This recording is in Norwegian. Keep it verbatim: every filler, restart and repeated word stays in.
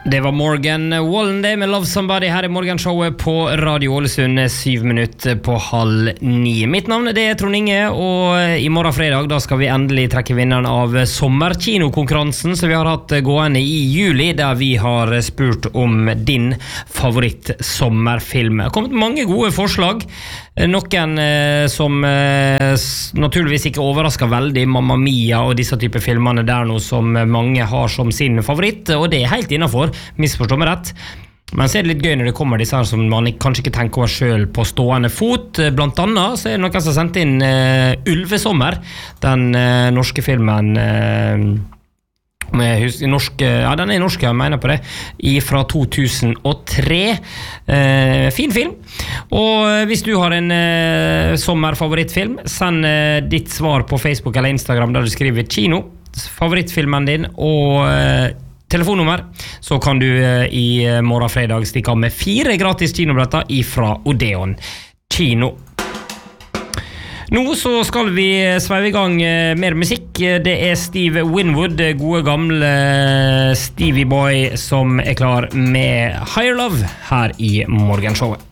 Det var Morgan Wallen det med Love Somebody her i morgenshowet på Radio Ålesund, syv minutter på halv ni. Mitt navn det er Trond Inge, og i morgen fredag da skal vi endelig trekke vinneren av sommerkinokonkurransen som vi har hatt gående i juli, der vi har spurt om din favorittsommerfilm. Det har kommet mange gode forslag, noen eh, som eh, naturligvis ikke overrasker veldig, Mamma Mia og disse typer filmene der nå som mange har som sin favoritt, og det er helt innenfor. Misforstå meg rett, men så er det litt gøy når det kommer disse her som man kanskje ikke tenker over selv på stående fot. Blant annet så er det noen som har sendt inn uh, Ulvesommer, den uh, norske filmen uh, med hus, norsk, ja den er norsk, jeg mener på det, fra to tusen og tre. uh, fin film, og hvis du har en uh, sommerfavorittfilm, send uh, ditt svar på Facebook eller Instagram der du skriver kino, favorittfilmen din og uh, telefonnummer, så kan du uh, i morgen fredag stikke av med fire gratis kinobilletter ifra Odeon Kino. Nå så skal vi sveive i gang uh, mer musikk. Det er Steve Winwood, gode gamle Stevie Boy, som er klar med Higher Love her i morgenshowet.